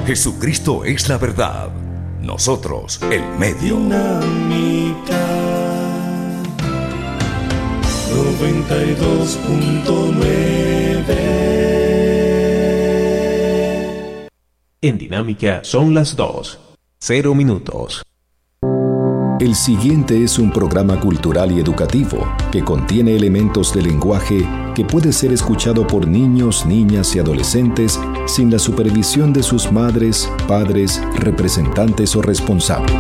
Jesucristo es la verdad, nosotros el medio. Dinámica 92.9. En Dinámica son las 2:00 minutos. El siguiente es un programa cultural y educativo que contiene elementos de lenguaje que puede ser escuchado por niños, niñas y adolescentes sin la supervisión de sus madres, padres, representantes o responsables.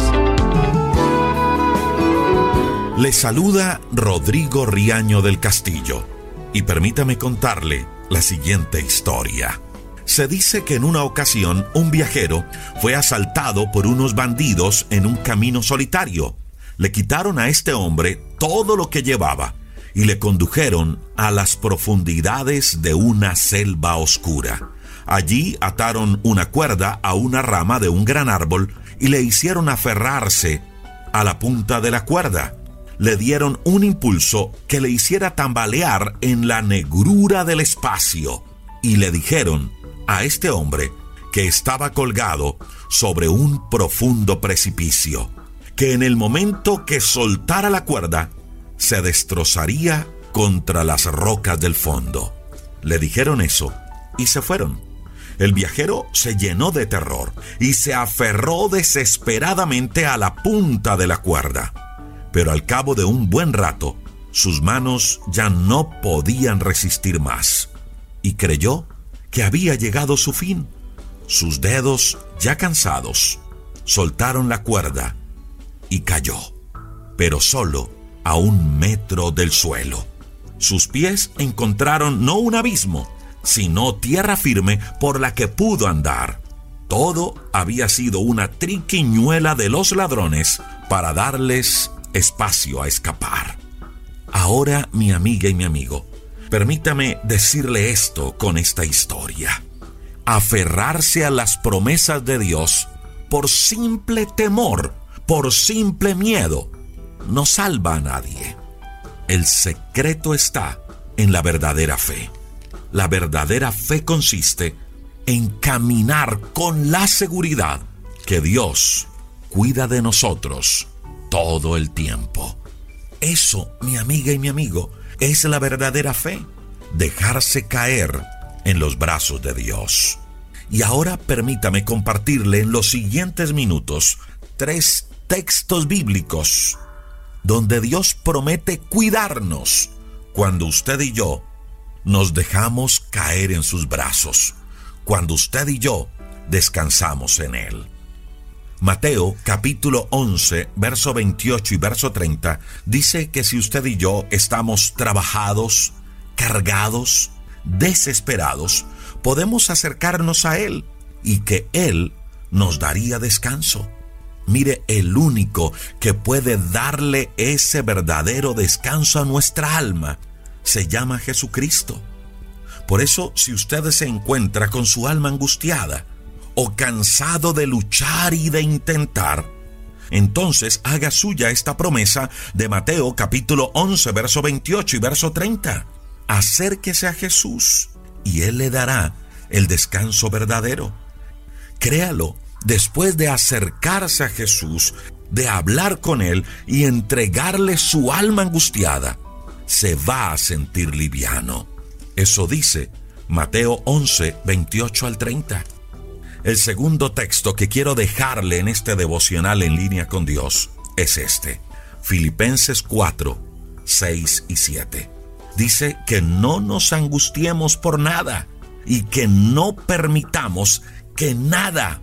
Les saluda Rodrigo Riaño del Castillo y permítame contarle la siguiente historia. Se dice que en una ocasión un viajero fue asaltado por unos bandidos en un camino solitario. Le quitaron a este hombre todo lo que llevaba y le condujeron a las profundidades de una selva oscura. Allí ataron una cuerda a una rama de un gran árbol y le hicieron aferrarse a la punta de la cuerda. Le dieron un impulso que le hiciera tambalear en la negrura del espacio y le dijeron a este hombre que estaba colgado sobre un profundo precipicio, que en el momento que soltara la cuerda, se destrozaría contra las rocas del fondo. Le dijeron eso y se fueron. El viajero se llenó de terror y se aferró desesperadamente a la punta de la cuerda. Pero al cabo de un buen rato, sus manos ya no podían resistir más y creyó que había llegado su fin. Sus dedos, ya cansados, soltaron la cuerda y cayó, pero solo a 1 metro del suelo. Sus pies encontraron no un abismo, sino tierra firme por la que pudo andar. Todo había sido una triquiñuela de los ladrones para darles espacio a escapar. Ahora, mi amiga y mi amigo, permítame decirle esto con esta historia. Aferrarse a las promesas de Dios por simple temor, por simple miedo, no salva a nadie. El secreto está en la verdadera fe. La verdadera fe consiste en caminar con la seguridad que Dios cuida de nosotros todo el tiempo. Eso, mi amiga y mi amigo, es la verdadera fe, dejarse caer en los brazos de Dios. Y ahora permítame compartirle en los siguientes minutos 3 textos bíblicos donde Dios promete cuidarnos cuando usted y yo nos dejamos caer en sus brazos, cuando usted y yo descansamos en Él. Mateo capítulo 11, verso 28 y verso 30 dice que si usted y yo estamos trabajados, cargados, desesperados, podemos acercarnos a Él y que Él nos daría descanso. Mire, el único que puede darle ese verdadero descanso a nuestra alma se llama Jesucristo. Por eso, si usted se encuentra con su alma angustiada o cansado de luchar y de intentar, entonces haga suya esta promesa de Mateo capítulo 11, verso 28 y verso 30. Acérquese a Jesús y Él le dará el descanso verdadero. Créalo, después de acercarse a Jesús, de hablar con Él y entregarle su alma angustiada, se va a sentir liviano. Eso dice Mateo 11, 28 al 30. El segundo texto que quiero dejarle en este devocional en línea con Dios es este, Filipenses 4, 6 y 7. Dice que no nos angustiemos por nada y que no permitamos que nada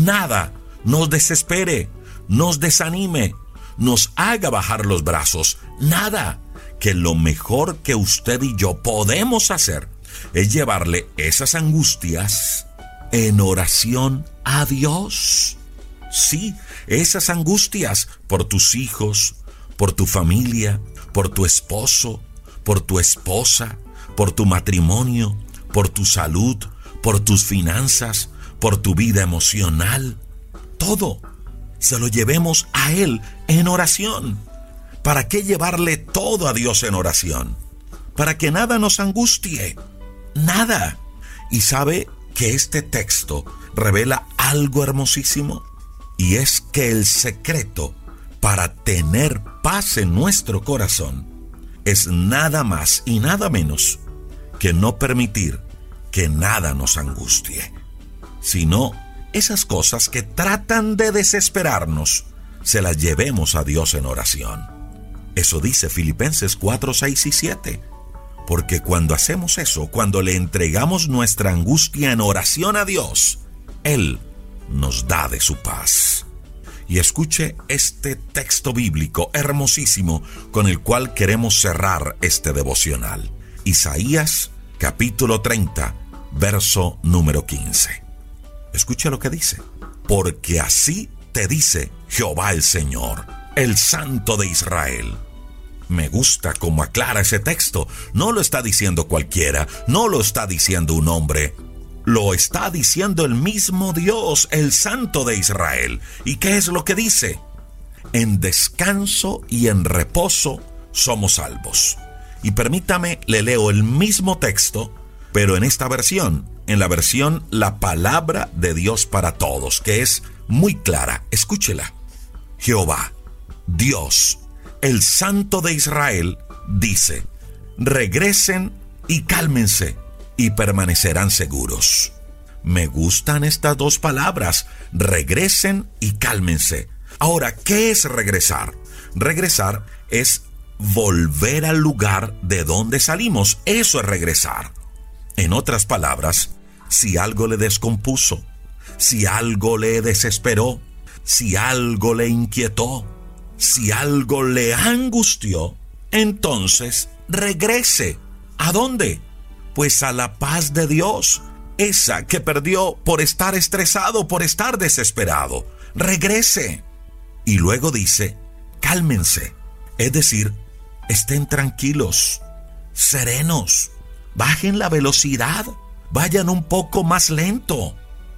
nos desespere, nos desanime, nos haga bajar los brazos. Nada, que lo mejor que usted y yo podemos hacer es llevarle esas angustias en oración a Dios. Sí, esas angustias por tus hijos, por tu familia, por tu esposo, por tu esposa, por tu matrimonio, por tu salud, por tus finanzas, por tu vida emocional. Todo se lo llevemos a Él en oración. ¿Para qué llevarle todo a Dios en oración? Para que nada nos angustie. Nada. Y sabe que este texto revela algo hermosísimo? Y es que el secreto para tener paz en nuestro corazón es nada más y nada menos que no permitir que nada nos angustie, sino esas cosas que tratan de desesperarnos, se las llevemos a Dios en oración. Eso dice Filipenses 4, 6 y 7. Porque cuando hacemos eso, cuando le entregamos nuestra angustia en oración a Dios, Él nos da de su paz. Y escuche este texto bíblico hermosísimo con el cual queremos cerrar este devocional. Isaías capítulo 30, verso número 15. Escuche lo que dice. Porque así te dice Jehová el Señor, el Santo de Israel. Me gusta cómo aclara ese texto. No lo está diciendo cualquiera, no lo está diciendo un hombre. Lo está diciendo el mismo Dios, el Santo de Israel. ¿Y qué es lo que dice? En descanso y en reposo somos salvos. Y permítame, le leo el mismo texto, pero en esta versión, en la versión La Palabra de Dios para Todos, que es muy clara. Escúchela. Jehová, Dios, el Santo de Israel, dice: regresen y cálmense, y permanecerán seguros. Me gustan estas dos palabras, regresen y cálmense. Ahora, ¿qué es regresar? Regresar es volver al lugar de donde salimos. Eso es regresar. En otras palabras, si algo le descompuso, si algo le desesperó, si algo le inquietó, si algo le angustió, entonces regrese. ¿A dónde? Pues a la paz de Dios, esa que perdió por estar estresado, por estar desesperado. Regrese. Y luego dice, cálmense. Es decir, estén tranquilos, serenos, bajen la velocidad, vayan un poco más lento,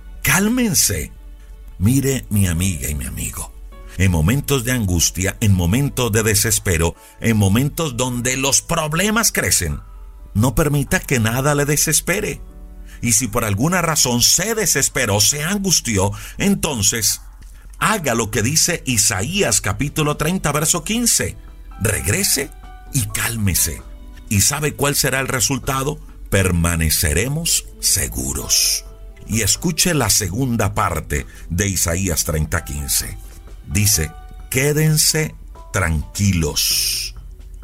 cálmense. Mire, mi amiga y mi amigo, en momentos de angustia, en momentos de desespero, en momentos donde los problemas crecen, no permita que nada le desespere. Y si por alguna razón se desesperó, se angustió, entonces haga lo que dice Isaías capítulo 30, verso 15. Regrese y cálmese. ¿Y sabe cuál será el resultado? Permaneceremos seguros. Y escuche la segunda parte de Isaías 30, 15. Dice, quédense tranquilos,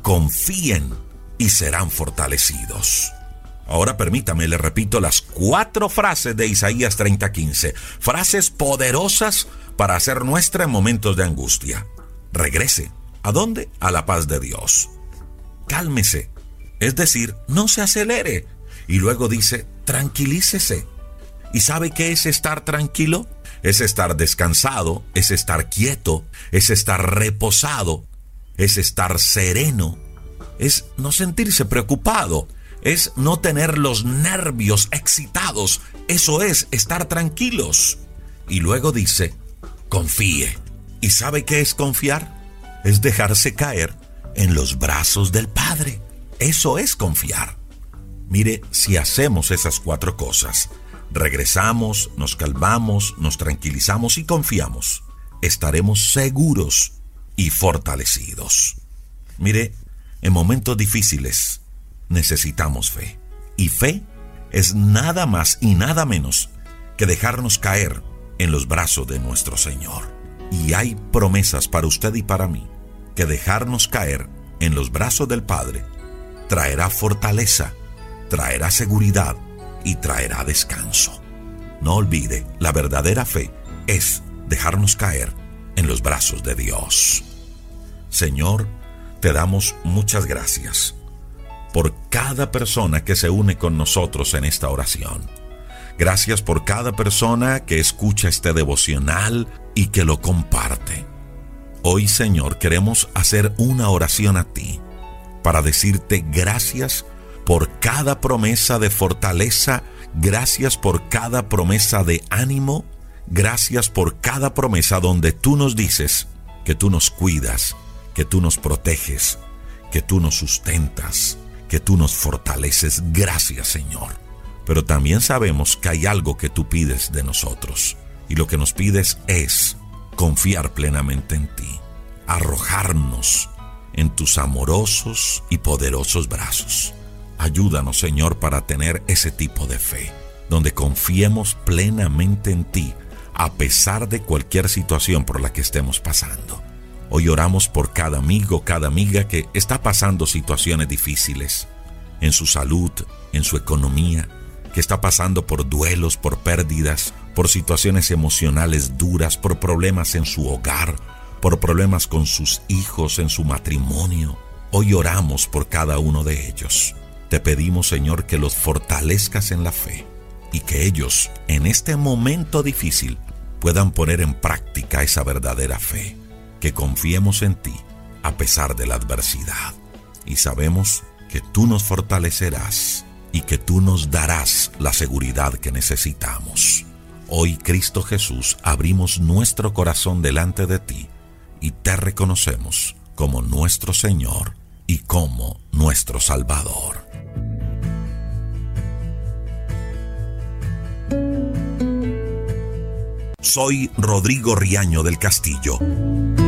confíen y serán fortalecidos. Ahora permítame, le repito las 4 frases de Isaías 30, 15. Frases poderosas para hacer nuestra en momentos de angustia. Regrese. ¿A dónde? A la paz de Dios. Cálmese. Es decir, no se acelere. Y luego dice, tranquilícese. ¿Y sabe qué es estar tranquilo? Es estar descansado, es estar quieto, es estar reposado, es estar sereno, es no sentirse preocupado, es no tener los nervios excitados. Eso es estar tranquilos. Y luego dice, confíe. ¿Y sabe qué es confiar? Es dejarse caer en los brazos del Padre. Eso es confiar. Mire, si hacemos esas 4 cosas, regresamos, nos calmamos, nos tranquilizamos y confiamos, estaremos seguros y fortalecidos. Mire, en momentos difíciles necesitamos fe. Y fe es nada más y nada menos que dejarnos caer en los brazos de nuestro Señor. Y hay promesas para usted y para mí, que dejarnos caer en los brazos del Padre traerá fortaleza, traerá seguridad y traerá descanso. No olvide, la verdadera fe es dejarnos caer en los brazos de Dios. Señor, te damos muchas gracias por cada persona que se une con nosotros en esta oración. Gracias por cada persona que escucha este devocional y que lo comparte. Hoy, Señor, queremos hacer una oración a ti para decirte gracias por cada promesa de fortaleza, gracias por cada promesa de ánimo, gracias por cada promesa donde tú nos dices que tú nos cuidas, que tú nos proteges, que tú nos sustentas, que tú nos fortaleces. Gracias, Señor, pero también sabemos que hay algo que tú pides de nosotros. Y lo que nos pides es confiar plenamente en ti, arrojarnos en tus amorosos y poderosos brazos. Ayúdanos, Señor, para tener ese tipo de fe, donde confiemos plenamente en ti, a pesar de cualquier situación por la que estemos pasando. Hoy oramos por cada amigo, cada amiga que está pasando situaciones difíciles, en su salud, en su economía, que está pasando por duelos, por pérdidas, por situaciones emocionales duras, por problemas en su hogar, por problemas con sus hijos, en su matrimonio. Hoy oramos por cada uno de ellos. Te pedimos, Señor, que los fortalezcas en la fe y que ellos, en este momento difícil, puedan poner en práctica esa verdadera fe, que confiemos en ti a pesar de la adversidad. Y sabemos que tú nos fortalecerás y que tú nos darás la seguridad que necesitamos. Hoy, Cristo Jesús, abrimos nuestro corazón delante de ti y te reconocemos como nuestro Señor y como nuestro Salvador. Soy Rodrigo Riaño del Castillo.